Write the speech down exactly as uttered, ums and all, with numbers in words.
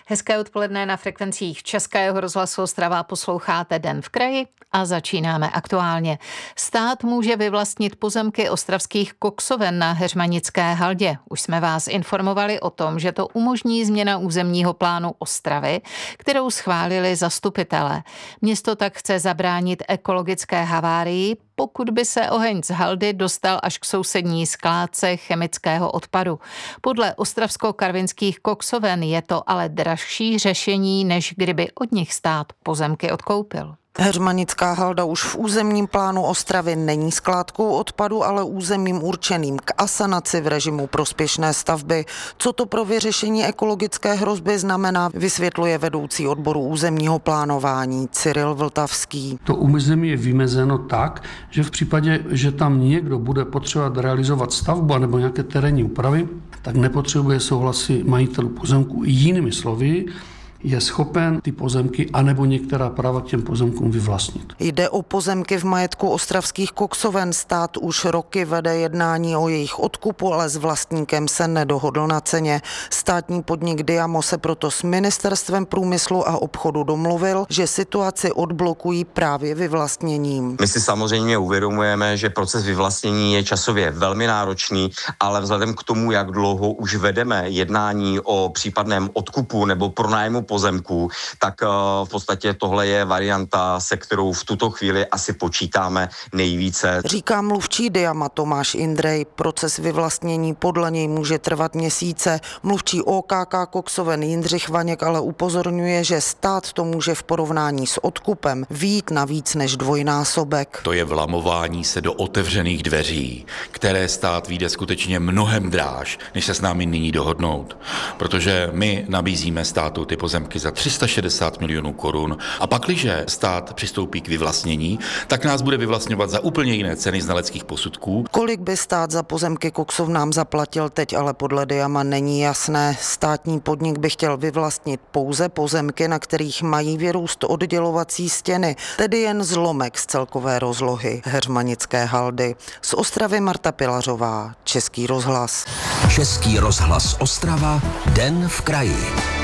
Hezké odpoledne na frekvencích Českého rozhlasu Ostrava, posloucháte Den v kraji a začínáme aktuálně. Stát může vyvlastnit pozemky ostravských koksoven na Heřmanické haldě. Už jsme vás informovali o tom, že to umožní změna územního plánu Ostravy, kterou schválili zastupitelé. Město tak chce zabránit ekologické havárii, pokud by se oheň z haldy dostal až k sousední skládce chemického odpadu. Podle ostravsko-karvinských koksoven je to ale dražší řešení, než kdyby od nich stát pozemky odkoupil. Heřmanická halda už v územním plánu Ostravy není skládkou odpadu, ale územím určeným k asanaci v režimu prospěšné stavby. Co to pro vyřešení ekologické hrozby znamená, vysvětluje vedoucí odboru územního plánování Cyril Vltavský. To území je vymezeno tak, že v případě, že tam někdo bude potřebovat realizovat stavbu nebo nějaké terénní úpravy, tak nepotřebuje souhlasy majitelů pozemků. Jinými slovy, je schopen ty pozemky anebo některá práva k těm pozemkům vyvlastnit. Jde o pozemky v majetku ostravských koksoven. Stát už roky vede jednání o jejich odkupu, ale s vlastníkem se nedohodl na ceně. Státní podnik Diamo se proto s Ministerstvem průmyslu a obchodu domluvil, že situaci odblokují právě vyvlastněním. My si samozřejmě uvědomujeme, že proces vyvlastnění je časově velmi náročný, ale vzhledem k tomu, jak dlouho už vedeme jednání o případném odkupu nebo pronájmu pozemků, tak v podstatě tohle je varianta, se kterou v tuto chvíli asi počítáme nejvíce. Říká mluvčí Diama Tomáš Indrej. Proces vyvlastnění podle něj může trvat měsíce. Mluvčí O K K koksoven Jindřich Vaněk ale upozorňuje, že stát to může v porovnání s odkupem vyjít na víc než dvojnásobek. To je vlamování se do otevřených dveří, které stát vyjde skutečně mnohem dráž, než se s námi nyní dohodnout. Protože my nabízíme státu ty pozemky za tři sta šedesát milionů korun a pakliže stát přistoupí k vyvlastnění, tak nás bude vyvlastňovat za úplně jiné ceny znaleckých posudků. Kolik by stát za pozemky koksovnám zaplatil teď, ale podle Diama není jasné. Státní podnik by chtěl vyvlastnit pouze pozemky, na kterých mají vyrůst oddělovací stěny, tedy jen zlomek z celkové rozlohy Heřmanické haldy. Z Ostravy Marta Pilařová, Český rozhlas. Český rozhlas Ostrava, Den v kraji.